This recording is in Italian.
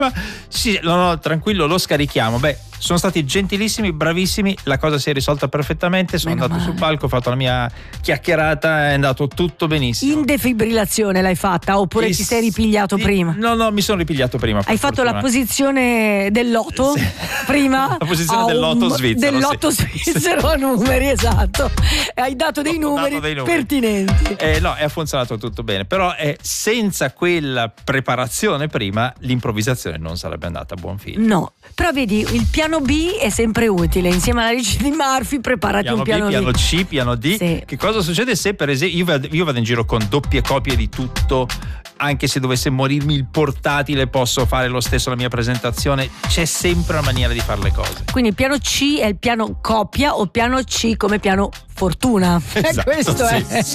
Ma sì, no, tranquillo, lo scarichiamo. Beh, sono stati gentilissimi, bravissimi, la cosa si è risolta perfettamente, sono Meno andato male. sul palco, ho fatto la mia chiacchierata, è andato tutto benissimo. In defibrillazione l'hai fatta oppure ti sei ripigliato prima? No, mi sono ripigliato prima. Hai fatto la posizione del loto prima? La posizione del loto svizzero. Del loto svizzero a numeri, esatto. E hai dato dei numeri pertinenti. No, ha funzionato tutto bene, però senza quella preparazione prima l'improvvisazione non sarebbe andata a buon fine. No, però vedi, il piano B è sempre utile. Insieme alla legge di Murphy preparati un piano B. Piano C, piano D. Sì. Che cosa succede se per esempio io vado in giro con doppie copie di tutto, anche se dovesse morirmi il portatile posso fare lo stesso la mia presentazione, c'è sempre una maniera di fare le cose. Quindi il piano C è il piano copia o piano C come piano fortuna. Esatto, Questo sì, è.